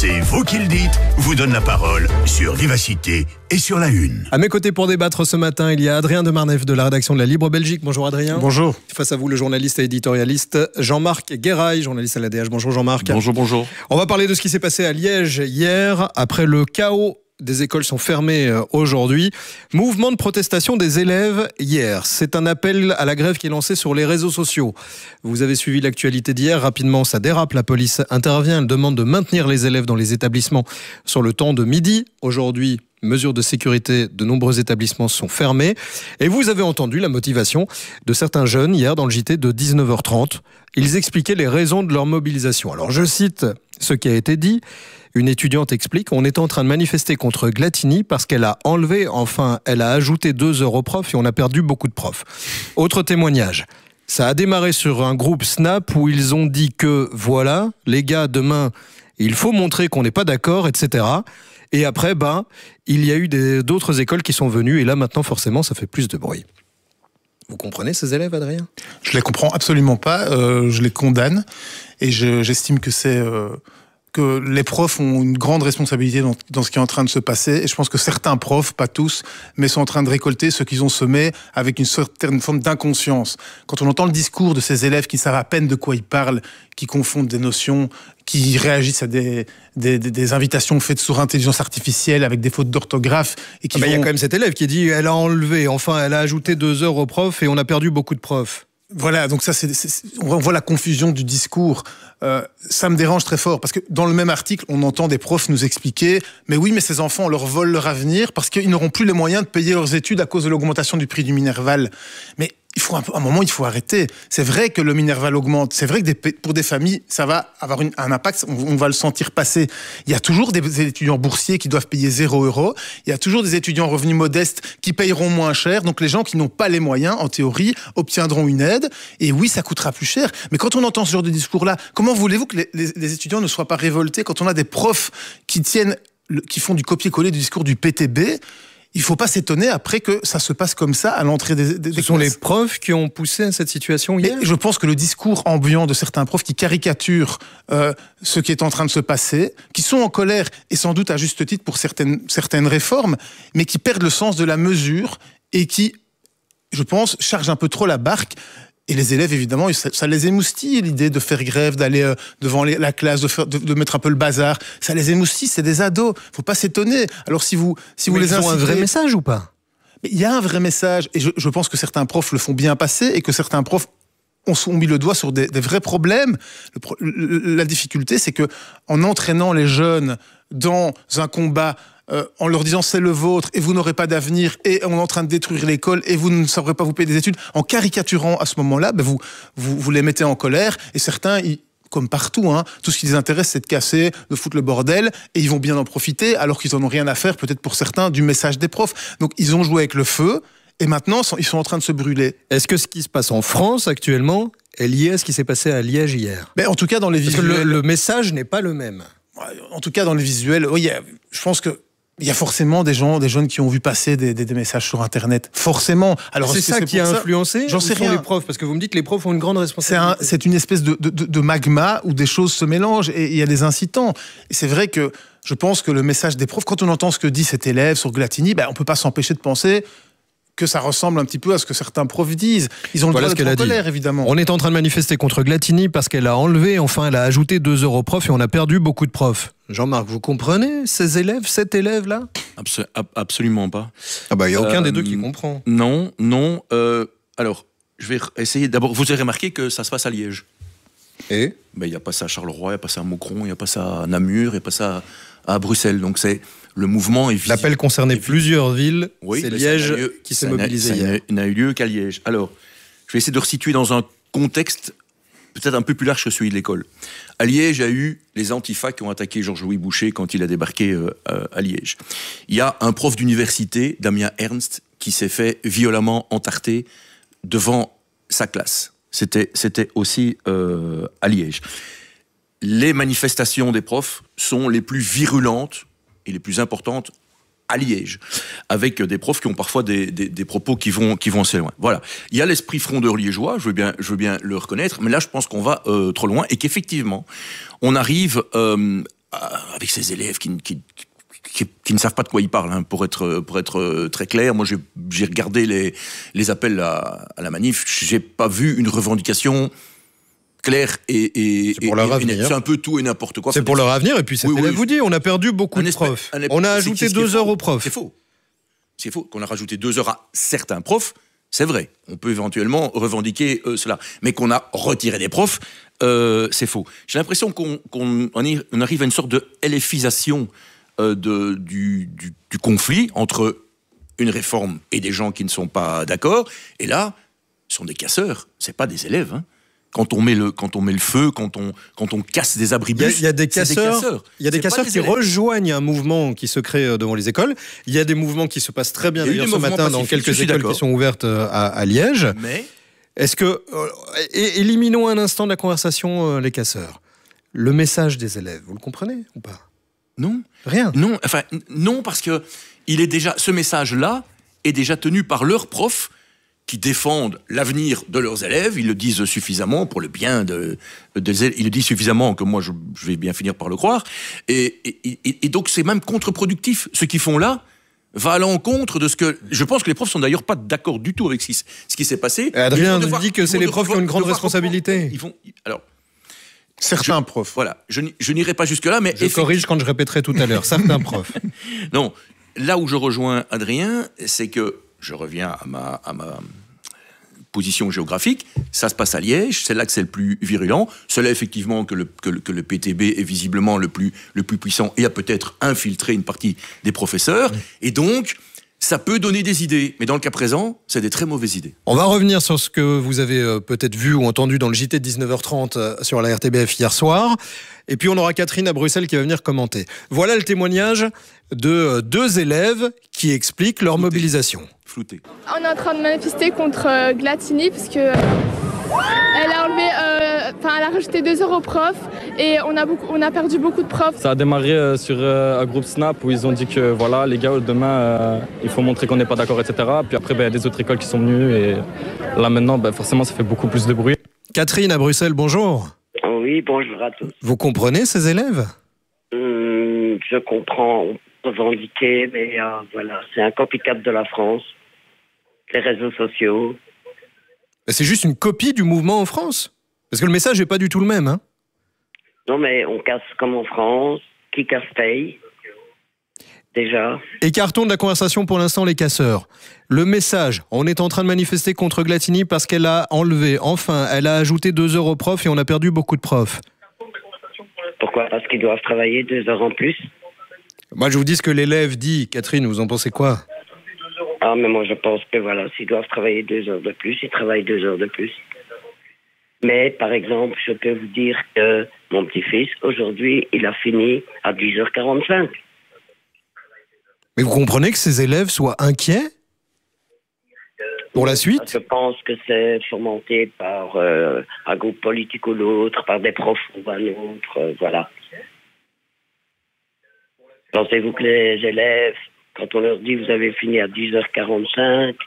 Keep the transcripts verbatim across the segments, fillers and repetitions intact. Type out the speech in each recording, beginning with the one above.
C'est vous qui le dites, vous donne la parole sur Vivacité et sur La Une. À mes côtés pour débattre ce matin, il y a Adrien de Marneffe de la rédaction de La Libre Belgique. Bonjour Adrien. Bonjour. Face à vous, le journaliste et éditorialiste Jean-Marc Guérail, journaliste à l'A D H. Bonjour Jean-Marc. Bonjour, bonjour. On va parler de ce qui s'est passé à Liège hier, après le chaos. Des écoles sont fermées aujourd'hui. Mouvement de protestation des élèves hier. C'est un appel à la grève qui est lancé sur les réseaux sociaux. Vous avez suivi l'actualité d'hier. Rapidement, ça dérape. La police intervient. Elle demande de maintenir les élèves dans les établissements sur le temps de midi. Aujourd'hui, mesures de sécurité, de nombreux établissements sont fermés. Et vous avez entendu la motivation de certains jeunes hier dans le J T de dix-neuf heures trente. Ils expliquaient les raisons de leur mobilisation. Alors je cite ce qui a été dit. Une étudiante explique, on était en train de manifester contre Glatini parce qu'elle a enlevé, enfin, elle a ajouté deux heures aux profs et on a perdu beaucoup de profs. Autre témoignage. Ça a démarré sur un groupe Snap où ils ont dit que, voilà, les gars, demain, il faut montrer qu'on n'est pas d'accord, et cetera. Et après, ben, il y a eu des, d'autres écoles qui sont venues et là, maintenant, forcément, ça fait plus de bruit. Vous comprenez ces élèves, Adrien ? Je les comprends absolument pas, euh, je les condamne et je, j'estime que c'est... Euh... que les profs ont une grande responsabilité dans, dans ce qui est en train de se passer. Et je pense que certains profs, pas tous, mais sont en train de récolter ce qu'ils ont semé avec une certaine forme d'inconscience. Quand on entend le discours de ces élèves qui savent à peine de quoi ils parlent, qui confondent des notions, qui réagissent à des, des, des, des invitations faites sur intelligence artificielle avec des fautes d'orthographe. Et qui ah bah, vont... y a quand même cet élève qui dit elle a enlevé, enfin elle a ajouté deux heures aux profs et on a perdu beaucoup de profs. Voilà, donc ça, c'est, c'est, on voit la confusion du discours. Euh, ça me dérange très fort parce que dans le même article, on entend des profs nous expliquer « Mais oui, mais ces enfants, on leur vole leur avenir parce qu'ils n'auront plus les moyens de payer leurs études à cause de l'augmentation du prix du Minerval. » Mais il faut un, un moment, il faut arrêter. C'est vrai que le Minerval augmente. C'est vrai que des, pour des familles, ça va avoir une, un impact. On, on va le sentir passer. Il y a toujours des, des étudiants boursiers qui doivent payer zéro euro. Il y a toujours des étudiants revenus modestes qui payeront moins cher. Donc les gens qui n'ont pas les moyens, en théorie, obtiendront une aide. Et oui, ça coûtera plus cher. Mais quand on entend ce genre de discours-là, comment voulez-vous que les, les, les étudiants ne soient pas révoltés quand on a des profs qui tiennent, qui font du copier-coller du discours du P T B? Il ne faut pas s'étonner après que ça se passe comme ça à l'entrée des, des, des Ce sont classes. les profs qui ont poussé à cette situation hier. Et je pense que le discours ambiant de certains profs qui caricaturent euh, ce qui est en train de se passer, qui sont en colère et sans doute à juste titre pour certaines, certaines réformes, mais qui perdent le sens de la mesure et qui, je pense, chargent un peu trop la barque. Et les élèves, évidemment, ça, ça les émoustille, l'idée de faire grève, d'aller euh, devant les, la classe, de, faire, de, de mettre un peu le bazar. Ça les émoustille, c'est des ados. Faut pas s'étonner. Alors si vous, si vous Mais les ils ont incitez... un vrai message ou pas ? Mais il y a un vrai message. Et je, je pense que certains profs le font bien passer et que certains profs ont, ont mis le doigt sur des, des vrais problèmes. Le, le, la difficulté, c'est que en entraînant les jeunes dans un combat, Euh, en leur disant c'est le vôtre et vous n'aurez pas d'avenir et on est en train de détruire l'école et vous ne saurez pas vous payer des études, en caricaturant à ce moment-là, ben vous, vous, vous les mettez en colère et certains, ils, comme partout, hein, tout ce qui les intéresse c'est de casser, de foutre le bordel et ils vont bien en profiter alors qu'ils en ont rien à faire, peut-être pour certains, du message des profs. Donc ils ont joué avec le feu et maintenant ils sont en train de se brûler. Est-ce que ce qui se passe en France actuellement est lié à ce qui s'est passé à Liège hier ? Ben, en tout cas dans les Parce visuels... que le, le message n'est pas le même. En tout cas dans les visuels, oui, je pense que il y a forcément des gens, des jeunes qui ont vu passer des, des, des messages sur Internet. Forcément. Alors, c'est ça c'est qui a ça influencé. J'en sais rien. Les profs, parce que vous me dites que les profs ont une grande responsabilité. C'est, un, c'est une espèce de, de, de magma où des choses se mélangent et il y a des incitants. Et c'est vrai que je pense que le message des profs, quand on entend ce que dit cet élève sur Glatini, ben, on peut pas s'empêcher de penser que ça ressemble un petit peu à ce que certains profs disent. Ils ont le voilà droit d'être en colère, dit. Évidemment. On est en train de manifester contre Glatini parce qu'elle a enlevé, enfin, elle a ajouté deux heures aux profs et on a perdu beaucoup de profs. Jean-Marc, vous comprenez ces élèves, cet élève-là ? Absol- Absolument pas. Ah bah, il n'y a aucun euh, des deux qui comprend. Non, non. Euh, alors, je vais essayer. D'abord, vous avez remarqué que ça se passe à Liège. Et ben, il n'y a pas ça à Charleroi, il n'y a pas ça à Maucron, il n'y a pas ça à Namur, il n'y a pas ça à, à Bruxelles. Donc, c'est... Le mouvement est visible. L'appel concernait plusieurs villes. Oui, c'est Liège lieu, qui s'est mobilisé ça hier. Ça n'a eu lieu qu'à Liège. Alors, je vais essayer de resituer dans un contexte peut-être un peu plus large que celui de l'école. À Liège, il y a eu les Antifa qui ont attaqué Georges-Louis Boucher quand il a débarqué euh, à Liège. Il y a un prof d'université, Damien Ernst, qui s'est fait violemment entarter devant sa classe. C'était, c'était aussi euh, à Liège. Les manifestations des profs sont les plus virulentes et les plus importantes à Liège, avec des profs qui ont parfois des, des, des propos qui vont, qui vont assez loin. Voilà. Il y a l'esprit frondeur liégeois, je veux bien, je veux bien le reconnaître, mais là, je pense qu'on va euh, trop loin et qu'effectivement, on arrive euh, à, avec ces élèves qui, qui, qui, qui ne savent pas de quoi ils parlent, hein, pour être, pour être très clair. Moi, j'ai, j'ai regardé les, les appels à, à la manif, j'ai pas vu une revendication claire et, et, c'est pour et, leur et avenir. C'est un peu tout et n'importe quoi. C'est pour leur avenir, et puis cet oui, élève oui, vous dit, on a perdu beaucoup de espèce, profs. Espèce, on a ajouté deux heures aux profs. C'est faux. C'est faux. Qu'on a rajouté deux heures à certains profs, c'est vrai. On peut éventuellement revendiquer euh, cela. Mais qu'on a retiré des profs, euh, c'est faux. J'ai l'impression qu'on, qu'on on arrive à une sorte de LFisation euh, de, du, du, du conflit entre une réforme et des gens qui ne sont pas d'accord. Et là, ce sont des casseurs, c'est pas des élèves, hein. Quand on met le, quand on met le feu, quand on, quand on casse des abribus, il y a, il y a des casseurs, il y a des casseurs qui rejoignent un mouvement qui se crée devant les écoles. Il y a des mouvements qui se passent très bien d'ailleurs ce matin dans quelques écoles qui sont ouvertes à, à Liège. Mais est-ce que, euh, éliminons un instant de la conversation euh, les casseurs. Le message des élèves, vous le comprenez ou pas? Non, rien. Non, enfin non parce que il est déjà, ce message-là est déjà tenu par leurs profs, qui défendent l'avenir de leurs élèves. Ils le disent suffisamment pour le bien de, des élèves. Ils le disent suffisamment que moi, je, je vais bien finir par le croire. Et, et, et, et donc, c'est même contre-productif. Ce qu'ils font là va à l'encontre de ce que... Je pense que les profs sont d'ailleurs pas d'accord du tout avec ce qui, ce qui s'est passé. Et Adrien devoir, dit que c'est les profs qui ont une grande responsabilité. Ils font, alors, certains je, profs. Voilà, je, je n'irai pas jusque-là, mais... Je corrige quand je répéterai tout à l'heure. Certains profs. Non, là où je rejoins Adrien, c'est que je reviens à ma, à ma position géographique, ça se passe à Liège, c'est là que c'est le plus virulent, c'est là effectivement que le, que, le, que le P T B est visiblement le plus, le plus puissant et a peut-être infiltré une partie des professeurs, mmh. et donc ça peut donner des idées, mais dans le cas présent, c'est des très mauvaises idées. On va revenir sur ce que vous avez euh, peut-être vu ou entendu dans le J T de dix-neuf heures trente euh, sur la R T B F hier soir. Et puis on aura Catherine à Bruxelles qui va venir commenter. Voilà le témoignage de euh, deux élèves qui expliquent leur Flouté. mobilisation. Flouté. On est en train de manifester contre euh, Glatini parce que euh, elle a enlevé, enfin euh, elle a rajouté deux heures aux profs et on a beaucoup, on a perdu beaucoup de profs. Ça a démarré euh, sur euh, un groupe Snap où ils ont dit que voilà les gars demain euh, il faut montrer qu'on n'est pas d'accord, et cetera. Puis après il ben, y a des autres écoles qui sont venues et là maintenant ben, forcément ça fait beaucoup plus de bruit. Catherine à Bruxelles, bonjour. Oui, bonjour à tous. Vous comprenez ces élèves? hum, Je comprends revendiquer, mais euh, voilà, c'est un copycat de la France. Les réseaux sociaux. C'est juste une copie du mouvement en France. Parce que le message n'est pas du tout le même. Hein. Non, mais on casse comme en France. Qui casse paye. Déjà. Écartons de la conversation pour l'instant les casseurs. Le message, on est en train de manifester contre Glatini parce qu'elle a enlevé, enfin, elle a ajouté deux heures aux profs et on a perdu beaucoup de profs. Pourquoi? Parce qu'ils doivent travailler deux heures en plus. Moi, je vous dis ce que l'élève dit. Catherine, vous en pensez quoi? Ah, mais moi, je pense que voilà, s'ils doivent travailler deux heures de plus, ils travaillent deux heures de plus. Mais, par exemple, je peux vous dire que mon petit-fils, aujourd'hui, il a fini à dix heures quarante-cinq. Mais vous comprenez que ces élèves soient inquiets pour la suite? Je pense que c'est fomenté par euh, un groupe politique ou l'autre, par des profs ou un autre, euh, voilà. Pensez-vous que les élèves, quand on leur dit vous avez fini à dix heures quarante-cinq,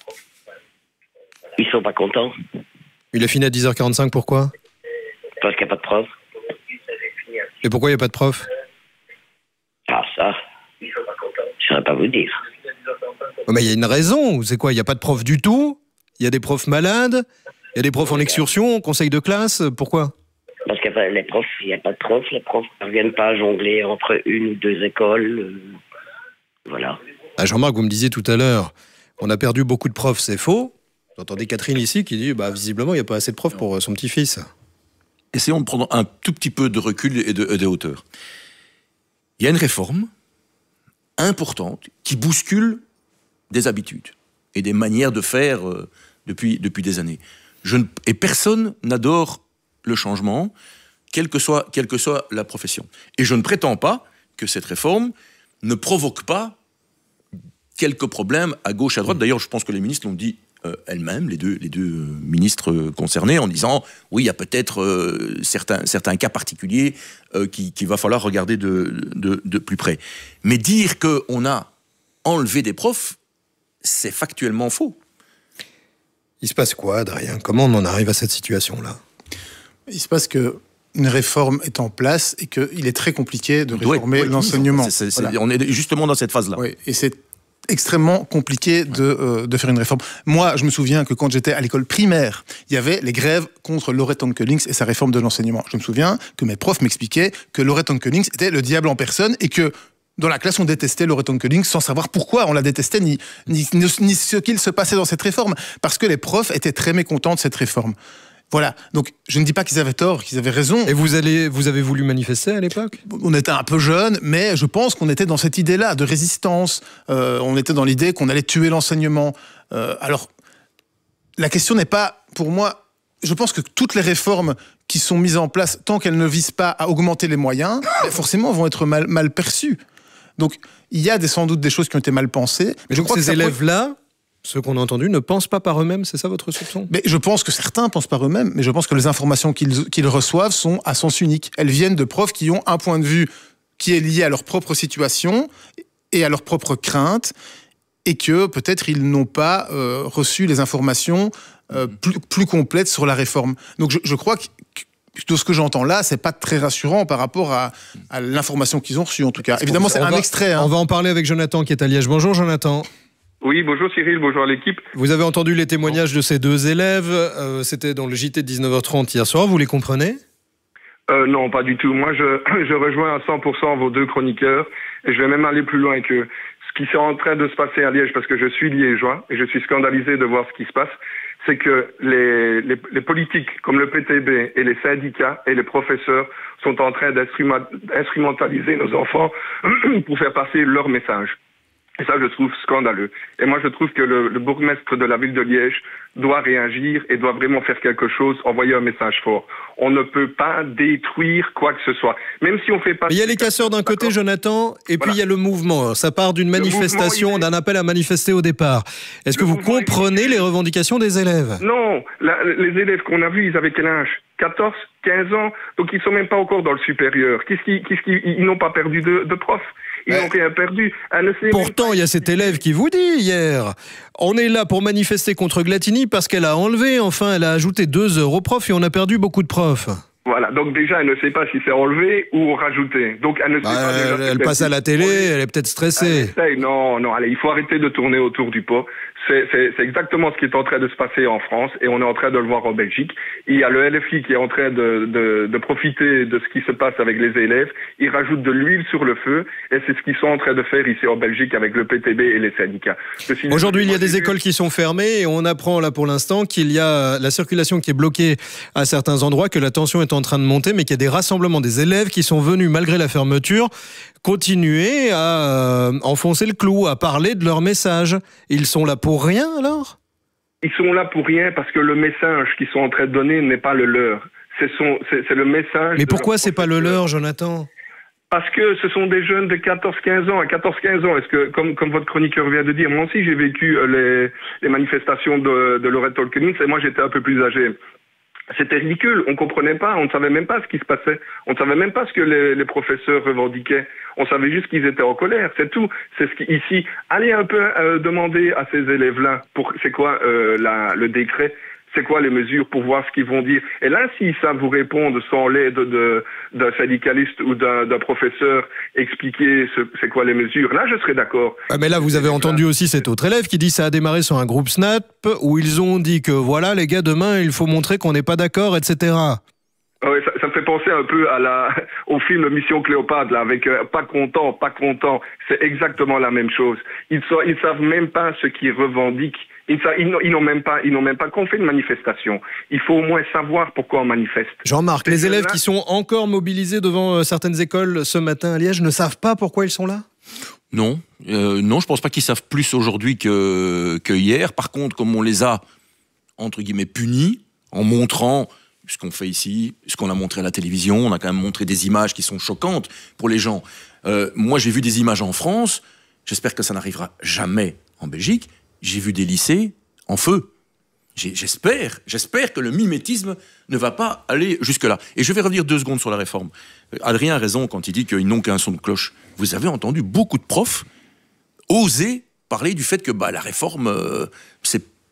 ils sont pas contents? Il a fini à dix heures quarante-cinq, pourquoi? Parce qu'il n'y a pas de prof. Et pourquoi il n'y a pas de prof? Ah, ça, je ne saurais pas vous dire. Oh, mais il y a une raison, c'est quoi? Il n'y a pas de prof du tout? Il y a des profs malades? Il y a des profs en excursion, conseil de classe? Pourquoi? Parce que les profs, il n'y a pas de profs, les profs ne reviennent pas à jongler entre une ou deux écoles. Euh, voilà. Ah, Jean-Marc, vous me disiez tout à l'heure, on a perdu beaucoup de profs, c'est faux. Vous entendez Catherine ici qui dit, bah, visiblement, il n'y a pas assez de profs pour son petit-fils. Essayons de prendre un tout petit peu de recul et de, et de hauteur. Il y a une réforme importante qui bouscule des habitudes et des manières de faire euh, depuis, depuis des années. Je ne, et personne n'adore le changement, quelle que soit, quelle que soit la profession. Et je ne prétends pas que cette réforme ne provoque pas quelques problèmes à gauche, à droite. D'ailleurs, je pense que les ministres l'ont dit euh, elles-mêmes, les deux, les deux ministres concernés, en disant oui, il y a peut-être euh, certains, certains cas particuliers euh, qu'il qui va falloir regarder de, de, de plus près. Mais dire qu'on a enlevé des profs, c'est factuellement faux. Il se passe quoi, Adrien? Comment on en arrive à cette situation-là? Il se passe que une réforme est en place et qu'il est très compliqué de réformer ouais, ouais, l'enseignement. C'est, c'est, c'est, voilà. On est justement dans cette phase-là. Oui, et c'est extrêmement compliqué de, euh, de faire une réforme. Moi, je me souviens que quand j'étais à l'école primaire, il y avait les grèves contre Laurette Onkelings et sa réforme de l'enseignement. Je me souviens que mes profs m'expliquaient que Laurette Onkelings était le diable en personne et que dans la classe, on détestait Laurette Onkelings sans savoir pourquoi on la détestait, ni, ni, ni, ni ce qu'il se passait dans cette réforme. Parce que les profs étaient très mécontents de cette réforme. Voilà. Donc, je ne dis pas qu'ils avaient tort, qu'ils avaient raison. Et vous, allez, vous avez voulu manifester à l'époque ? On était un peu jeunes, mais je pense qu'on était dans cette idée-là de résistance. Euh, on était dans l'idée qu'on allait tuer l'enseignement. Euh, alors, la question n'est pas, pour moi, je pense que toutes les réformes qui sont mises en place, tant qu'elles ne visent pas à augmenter les moyens, forcément vont être mal, mal perçues. Donc, il y a des, sans doute des choses qui ont été mal pensées. Mais je crois que ces élèves-là, ceux qu'on a entendus, ne pensent pas par eux-mêmes, c'est ça votre soupçon ? Mais je pense que certains pensent par eux-mêmes, mais je pense que les informations qu'ils, qu'ils reçoivent sont à sens unique. Elles viennent de profs qui ont un point de vue qui est lié à leur propre situation et à leurs propres craintes, et que peut-être ils n'ont pas euh, reçu les informations euh, plus, plus complètes sur la réforme. Donc je, je crois que tout ce que j'entends là, c'est pas très rassurant par rapport à, à l'information qu'ils ont reçue en tout cas. Évidemment, c'est on un va, extrait. Hein. On va en parler avec Jonathan qui est à Liège. Bonjour Jonathan. Oui, bonjour Cyril, bonjour à l'équipe. Vous avez entendu les témoignages de ces deux élèves, euh, c'était dans le J T de dix-neuf heures trente hier soir, vous les comprenez ? euh, Non, pas du tout. Moi, je, je rejoins à cent pour cent vos deux chroniqueurs et je vais même aller plus loin que ce qui est en train de se passer à Liège, parce que je suis liégeois et je suis scandalisé de voir ce qui se passe, c'est que les, les, les politiques comme le P T B et les syndicats et les professeurs sont en train d'instrumentaliser nos enfants pour faire passer leur message. Et ça, je trouve scandaleux. Et moi, je trouve que le, le bourgmestre de la ville de Liège doit réagir et doit vraiment faire quelque chose, envoyer un message fort. On ne peut pas détruire quoi que ce soit. Même si on fait pas... Il y a les casseurs d'un côté, Jonathan, et puis voilà. Il y a le mouvement. Ça part d'une manifestation, d'un appel à manifester au départ. Est-ce que vous comprenez les revendications des élèves ? Non. La, les élèves qu'on a vus, ils avaient quel âge ? quatorze, quinze ans. Donc, ils sont même pas encore dans le supérieur. Qu'est-ce qu'ils, qu'est-ce qu'ils, ils n'ont pas perdu de, de prof. Ils n'ont rien perdu. Pourtant, il y a cet élève qui vous dit hier, on est là pour manifester contre Glatini parce qu'elle a enlevé, enfin, elle a ajouté deux heures aux profs et on a perdu beaucoup de profs. Voilà, donc déjà, elle ne sait pas si c'est enlevé ou rajouté. Donc, elle ne sait bah, pas. Elle, déjà, elle passe à la télé, elle est peut-être stressée. Essaye, non, non, allez, il faut arrêter de tourner autour du pot. C'est, c'est, c'est exactement ce qui est en train de se passer en France et on est en train de le voir en Belgique. Il y a le L F I qui est en train de, de, de profiter de ce qui se passe avec les élèves. Ils rajoutent de l'huile sur le feu et c'est ce qu'ils sont en train de faire ici en Belgique avec le P T B et les syndicats. Aujourd'hui, il y a des écoles qui sont fermées et on apprend là pour l'instant qu'il y a la circulation qui est bloquée à certains endroits, que la tension est en train de monter, mais qu'il y a des rassemblements des élèves qui sont venus, malgré la fermeture, continuer à euh, enfoncer le clou, à parler de leur message. Ils sont là pour rien alors ? Ils sont là pour rien parce que le message qu'ils sont en train de donner n'est pas le leur. C'est, son, c'est, c'est le message... Mais pourquoi c'est pas le leur, Jonathan ? Parce que ce sont des jeunes de quatorze quinze ans. À quatorze quinze ans, est-ce que, comme, comme votre chroniqueur vient de dire, moi aussi j'ai vécu les, les manifestations de, de Laurette Onkelings et moi j'étais un peu plus âgé. C'était ridicule, on comprenait pas, on ne savait même pas ce qui se passait. On ne savait même pas ce que les, les professeurs revendiquaient. On savait juste qu'ils étaient en colère, c'est tout. C'est ce qui, ici, allez un peu euh, demander à ces élèves-là, pour, c'est quoi euh, la, le décret, c'est quoi les mesures pour voir ce qu'ils vont dire. Et là, s'ils savent vous répondre sans l'aide de, d'un syndicaliste ou d'un, d'un professeur, expliquer ce, c'est quoi les mesures, là, je serais d'accord. Ah mais là, vous avez entendu aussi cet autre élève qui dit que ça a démarré sur un groupe Snap où ils ont dit que voilà, les gars, demain, il faut montrer qu'on n'est pas d'accord, et cetera. Oui, ça, ça me fait penser un peu à la, au film Mission Cléopâtre, là, avec euh, pas content, pas content. C'est exactement la même chose. Ils sont, ils savent même pas ce qu'ils revendiquent. Ils, ils, ils n'ont même pas, ils n'ont même pas qu'on fait une manifestation. Il faut au moins savoir pourquoi on manifeste. Jean-Marc, les élèves qui sont encore mobilisés devant certaines écoles ce matin à Liège ne savent pas pourquoi ils sont là ? Non, euh, non, je pense pas qu'ils savent plus aujourd'hui que, que hier. Par contre, comme on les a, entre guillemets, punis, en montrant ce qu'on fait ici, ce qu'on a montré à la télévision, on a quand même montré des images qui sont choquantes pour les gens. Euh, moi, j'ai vu des images en France, j'espère que ça n'arrivera jamais en Belgique. J'ai vu des lycées en feu. J'ai, j'espère, j'espère que le mimétisme ne va pas aller jusque-là. Et je vais revenir deux secondes sur la réforme. Adrien a raison quand il dit qu'ils n'ont qu'un son de cloche. Vous avez entendu beaucoup de profs oser parler du fait que bah, la réforme, euh, c'est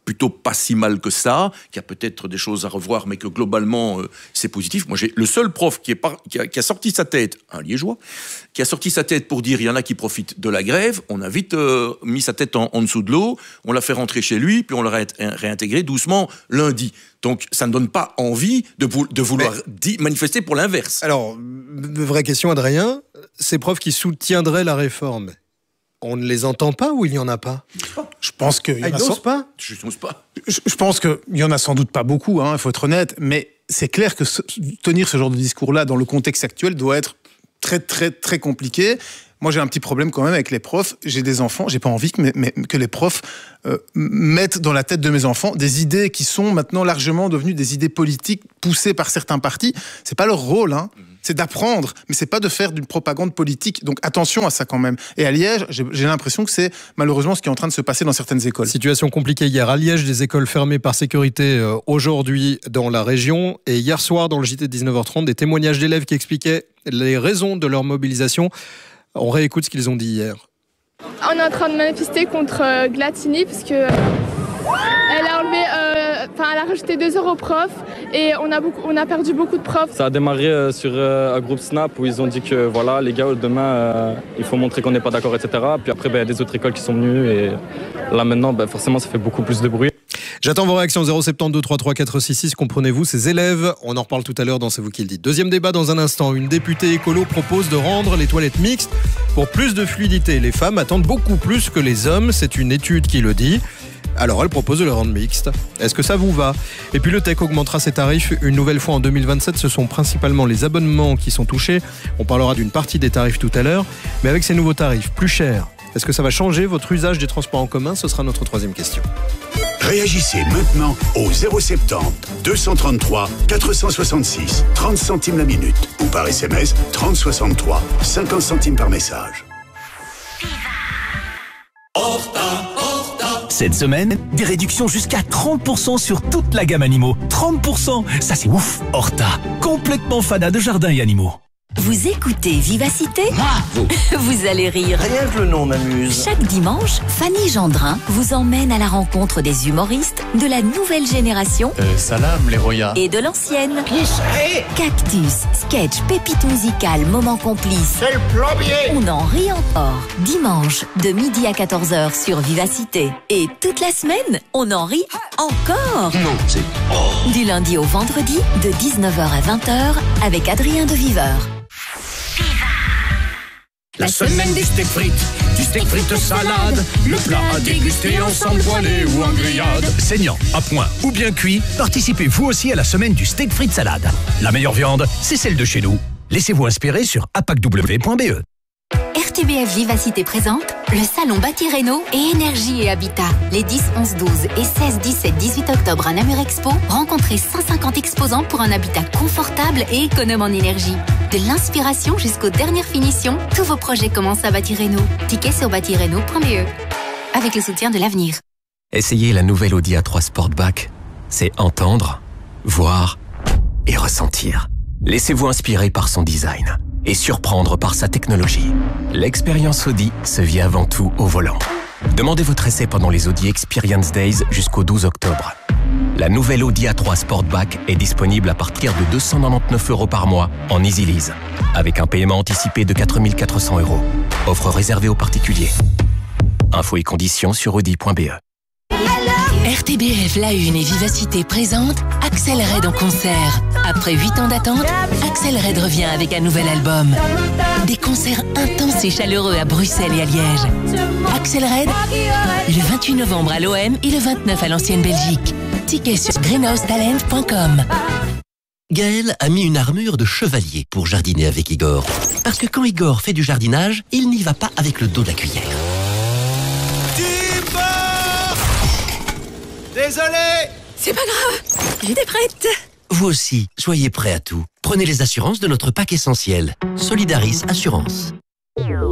plutôt pas si mal que ça, qu'il y a peut-être des choses à revoir, mais que globalement, euh, c'est positif. Moi, j'ai le seul prof qui, est par, qui, a, qui a sorti sa tête, un liégeois, qui a sorti sa tête pour dire il y en a qui profitent de la grève. On a vite euh, mis sa tête en, en dessous de l'eau, on l'a fait rentrer chez lui, puis on l'a ré- réintégré doucement lundi. Donc, ça ne donne pas envie de, vou- de vouloir mais, di- manifester pour l'inverse. Alors, vraie question, Adrien, ces profs qui soutiendraient la réforme, on ne les entend pas ou il n'y en a pas? Je pense qu'il y en ah, a sans... sans... pas. Je n'ose pas. Je, je pense qu'il y en a sans doute pas beaucoup, hein, il faut être honnête, mais c'est clair que ce, tenir ce genre de discours-là dans le contexte actuel doit être très, très, très compliqué. Moi, j'ai un petit problème quand même avec les profs. J'ai des enfants, j'ai pas envie que, mes, mes, que les profs euh, mettent dans la tête de mes enfants des idées qui sont maintenant largement devenues des idées politiques poussées par certains partis. C'est pas leur rôle, hein. Mmh. C'est d'apprendre, mais c'est pas de faire d'une propagande politique. Donc attention à ça quand même. Et à Liège, j'ai, j'ai l'impression que c'est malheureusement ce qui est en train de se passer dans certaines écoles. Situation compliquée hier à Liège, des écoles fermées par sécurité euh, aujourd'hui dans la région. Et hier soir, dans le J T de dix-neuf heures trente, des témoignages d'élèves qui expliquaient les raisons de leur mobilisation. On réécoute ce qu'ils ont dit hier. On est en train de manifester contre euh, Glatini parce que euh, elle a enlevé, enfin euh, elle a rajouté deux heures aux profs et on a beaucoup, on a perdu beaucoup de profs. Ça a démarré euh, sur euh, un groupe Snap où ils ont dit que voilà les gars demain euh, il faut montrer qu'on n'est pas d'accord, et cetera. Puis après il ben, y a des autres écoles qui sont venues et là maintenant ben, forcément ça fait beaucoup plus de bruit. J'attends vos réactions zéro sept deux trois trois quatre six six. Comprenez-vous ces élèves? On en reparle tout à l'heure dans C'est vous qui le dites. Deuxième débat dans un instant. Une députée écolo propose de rendre les toilettes mixtes pour plus de fluidité. Les femmes attendent beaucoup plus que les hommes. C'est une étude qui le dit. Alors elle propose de le rendre mixte. Est-ce que ça vous va? Et puis le T E C augmentera ses tarifs une nouvelle fois en deux mille vingt-sept. Ce sont principalement les abonnements qui sont touchés. On parlera d'une partie des tarifs tout à l'heure. Mais avec ces nouveaux tarifs plus chers, est-ce que ça va changer votre usage des transports en commun? Ce sera notre troisième question. Réagissez maintenant au zéro sept zéro deux cent trente-trois quatre cent soixante-six, trente centimes la minute ou par S M S trente soixante-trois, cinquante centimes par message. Cette semaine, des réductions jusqu'à trente pour cent sur toute la gamme animaux. trente pour cent, ça c'est ouf. Horta, complètement fanat de jardins et animaux. Vous écoutez Vivacité? Moi, vous. Vous allez rire. Rien que le nom m'amuse. Chaque dimanche, Fanny Gendrin vous emmène à la rencontre des humoristes de la nouvelle génération. Euh, salam, les royas. Et de l'ancienne. Qui serait? Cactus, sketch, pépite musicale, moment complice. C'est le plombier. On en rit encore. Dimanche, de midi à quatorze heures sur Vivacité. Et toute la semaine, on en rit encore. Non, c'est... Oh. Du lundi au vendredi, de dix-neuf heures à vingt heures, avec Adrien de Viveur. La semaine des steaks frites, du steak frites salade, le plat à déguster ensemble voilé ou en grillade. Saignant, à point ou bien cuit, participez vous aussi à la semaine du steak frites salade. La meilleure viande, c'est celle de chez nous. Laissez-vous inspirer sur a p a c w point b e. R T B F Vivacité présente le salon Bâti Réno et Énergie et Habitat. Les dix, onze, douze et seize, dix-sept, dix-huit octobre à Namur Expo, rencontrez cent cinquante exposants pour un habitat confortable et économe en énergie. De l'inspiration jusqu'aux dernières finitions, tous vos projets commencent à Bâti Réno. Tickets sur bâti réno point b e. Avec le soutien de l'avenir. Essayez la nouvelle Audi A trois Sportback. C'est entendre, voir et ressentir. Laissez-vous inspirer par son design et surprendre par sa technologie. L'expérience Audi se vit avant tout au volant. Demandez votre essai pendant les Audi Experience Days jusqu'au douze octobre. La nouvelle Audi A trois Sportback est disponible à partir de deux cent quatre-vingt-dix-neuf euros par mois en Easy Lease, avec un paiement anticipé de quatre mille quatre cents euros. Offre réservée aux particuliers. Infos et conditions sur audi point b e. R T B F La Une et Vivacité présente Axel Red en concert. Après huit ans d'attente, Axel Red revient avec un nouvel album. Des concerts intenses et chaleureux à Bruxelles et à Liège. Axel Red, le vingt-huit novembre à l'O M et le vingt-neuf à l'Ancienne Belgique. Tickets sur greenhouse talent point com. Gaël a mis une armure de chevalier pour jardiner avec Igor. Parce que quand Igor fait du jardinage, il n'y va pas avec le dos de la cuillère. Désolé! C'est pas grave, j'étais prête. Vous aussi, soyez prêts à tout. Prenez les assurances de notre pack essentiel. Solidaris Assurance.